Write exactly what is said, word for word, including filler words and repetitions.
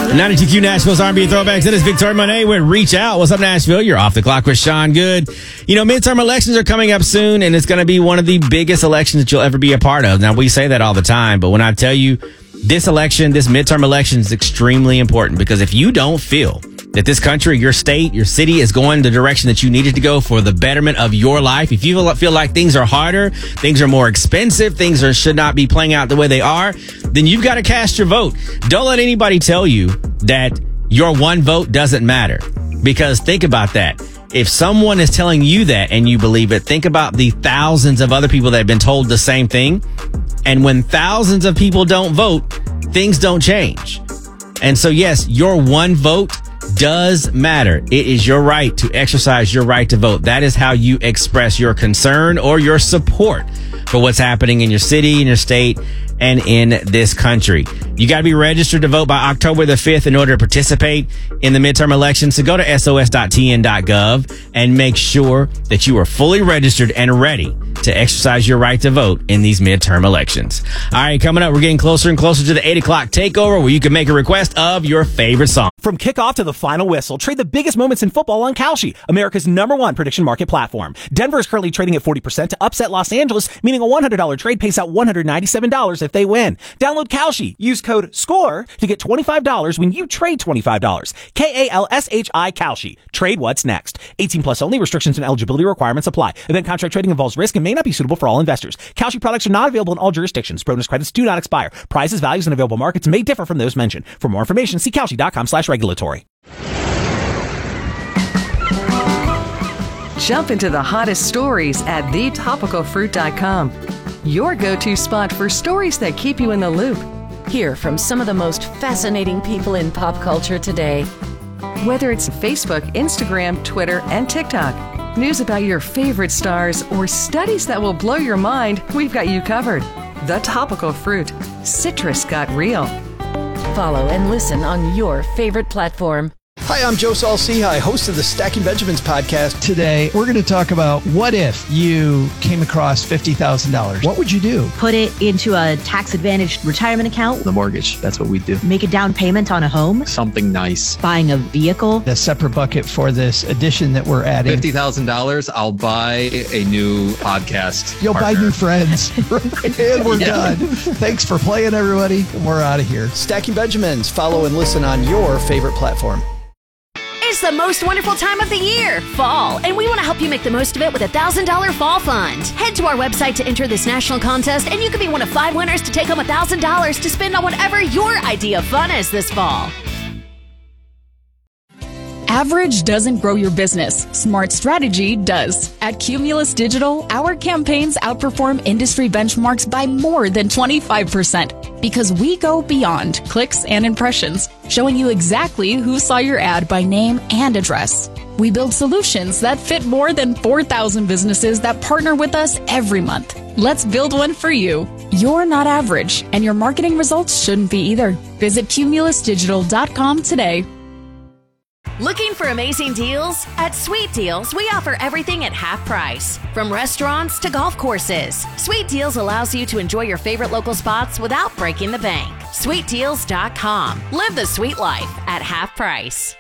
ninety-two Q Nashville's R and B Throwbacks. It is Victoria Monet with Reach Out. What's up, Nashville? You're off the clock with Sean Good. You know, midterm elections are coming up soon, and it's going to be one of the biggest elections that you'll ever be a part of. Now, we say that all the time, but when I tell you this election, this midterm election is extremely important, because if you don't feel that this country, your state, your city is going the direction that you needed to go for the betterment of your life, if you feel like things are harder, things are more expensive, things are, should not be playing out the way they are, then you've got to cast your vote. Don't let anybody tell you that your one vote doesn't matter, because think about that. If someone is telling you that and you believe it, think about the thousands of other people that have been told the same thing. And when thousands of people don't vote, things don't change. And so, yes, your one vote does matter. It is your right to exercise your right to vote. That is how you express your concern or your support for what's happening in your city, in your state, and in this country. You got to be registered to vote by October the fifth in order to participate in the midterm elections. So go to S O S dot T N dot gov and make sure that you are fully registered and ready to exercise your right to vote in these midterm elections. All right, coming up, we're getting closer and closer to the eight o'clock takeover, where you can make a request of your favorite song. From kickoff to the final whistle, trade the biggest moments in football on Kalshi, America's number one prediction market platform. Denver is currently trading at forty percent to upset Los Angeles, meaning a one hundred dollars trade pays out one hundred ninety-seven dollars if they win. Download Kalshi. Use code SCORE to get twenty-five dollars when you trade twenty-five dollars. K A L S H I Kalshi. Trade what's next. eighteen plus only. Restrictions and eligibility requirements apply. Event contract trading involves risk and may not be suitable for all investors. Kalshi products are not available in all jurisdictions. Bonus credits do not expire. Prices, values, and available markets may differ from those mentioned. For more information, see Kalshi dot com slash regulatory. Jump into the hottest stories at the topical fruit dot com. Your go-to spot for stories that keep you in the loop. Hear from some of the most fascinating people in pop culture today. Whether it's Facebook, Instagram, Twitter, and TikTok, news about your favorite stars, or studies that will blow your mind, we've got you covered. The Topical Fruit. Citrus got real. Follow and listen on your favorite platform. Hi, I'm Joe Saul-Sehy, host of the Stacking Benjamins podcast. Today, we're going to talk about what if you came across fifty thousand dollars? What would you do? Put it into a tax-advantaged retirement account. The mortgage, that's what we do. Make a down payment on a home. Something nice. Buying a vehicle. A separate bucket for this addition that we're adding. fifty thousand dollars, I'll buy a new podcast You'll partner. buy new friends. And we're Yeah. done. Thanks for playing, everybody. And we're out of here. Stacking Benjamins. Follow and listen on your favorite platform. It's the most wonderful time of the year, fall, and we want to help you make the most of it with a one thousand dollars Fall Fund. Head to our website to enter this national contest, and you could be one of five winners to take home one thousand dollars to spend on whatever your idea of fun is this fall. Average doesn't grow your business. Smart strategy does. At Cumulus Digital, our campaigns outperform industry benchmarks by more than twenty-five percent because we go beyond clicks and impressions, showing you exactly who saw your ad by name and address. We build solutions that fit more than four thousand businesses that partner with us every month. Let's build one for you. You're not average, and your marketing results shouldn't be either. Visit cumulus digital dot com today. Looking for amazing deals? At Sweet Deals, we offer everything at half price. From restaurants to golf courses, Sweet Deals allows you to enjoy your favorite local spots without breaking the bank. sweet deals dot com. Live the sweet life at half price.